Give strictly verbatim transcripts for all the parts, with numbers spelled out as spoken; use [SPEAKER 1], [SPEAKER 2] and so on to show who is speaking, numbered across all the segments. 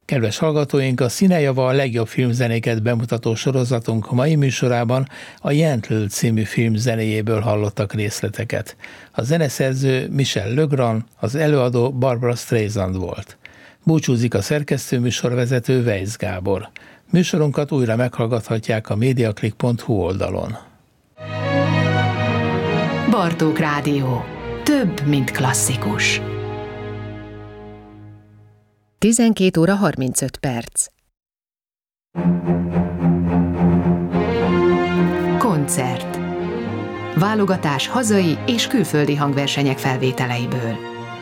[SPEAKER 1] Kedves hallgatóink, a Színejava a legjobb filmzenéket bemutató sorozatunk mai műsorában a Yentl című film zenéjéből hallottak részleteket. A zeneszerző Michel Legrand, az előadó Barbara Streisand volt. Búcsúzik a szerkesztő műsorvezető Weisz Gábor. Műsorunkat újra meghallgathatják a mediaclick pont hu oldalon.
[SPEAKER 2] Bartók Rádió. Több, mint klasszikus.
[SPEAKER 3] tizenkét óra harmincöt perc.
[SPEAKER 2] Koncert. Válogatás hazai és külföldi hangversenyek felvételeiből.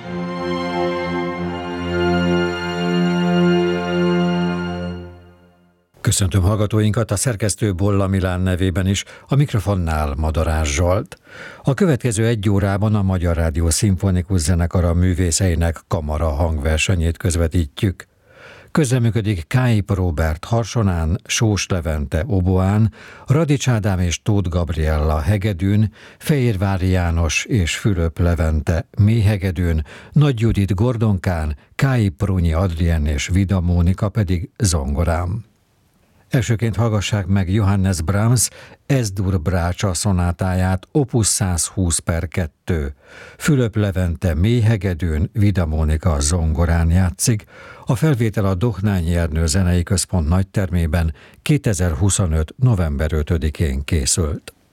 [SPEAKER 4] Köszöntöm hallgatóinkat, a szerkesztő Bolla Milán nevében is, a mikrofonnál Madarás Zsolt. A következő egy órában a Magyar Rádió Szimfonikus Zenekara művészeinek kamara hangversenyét közvetítjük. Közreműködik Káip Róbert harsonán, Sós Levente oboán, Radics Ádám és Tóth Gabriella hegedűn, Fehérvári János és Fülöp Levente mélyhegedűn, Nagy Judit gordonkán, Káip Prunyi Adrien és Vida Mónika pedig zongorán. Elsőként hallgassák meg Johannes Brahms Ez-dur Brácsa szonátáját opus száz húsz per kettő. Fülöp Levente mélyhegedűn, Vida Mónika zongorán játszik. A felvétel a Dohnányi Ernő Zenei Központ nagytermében kétezer-huszonöt. november ötödikén készült.